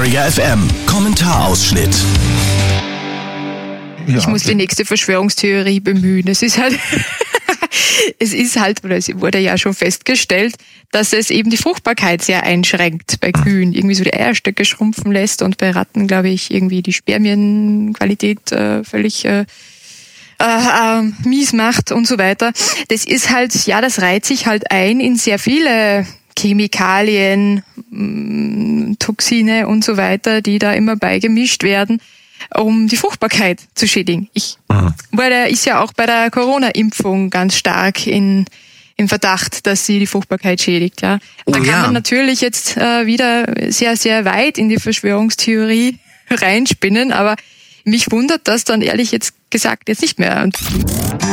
Trigger FM Kommentarausschnitt. Ja, ich muss die nächste Verschwörungstheorie bemühen. Es ist halt, oder es wurde ja schon festgestellt, dass es eben die Fruchtbarkeit sehr einschränkt bei Kühen. Irgendwie so die Eierstöcke schrumpfen lässt und bei Ratten, glaube ich, irgendwie die Spermienqualität völlig mies macht und so weiter. Das ist halt, ja, das reiht sich halt ein in sehr viele Chemikalien, Toxine und so weiter, die da immer beigemischt werden, um die Fruchtbarkeit zu schädigen. Ist ja auch bei der Corona-Impfung ganz stark im Verdacht, dass sie die Fruchtbarkeit schädigt. Ja. Da kann man natürlich jetzt wieder sehr, sehr weit in die Verschwörungstheorie reinspinnen, aber mich wundert das dann ehrlich gesagt jetzt nicht mehr.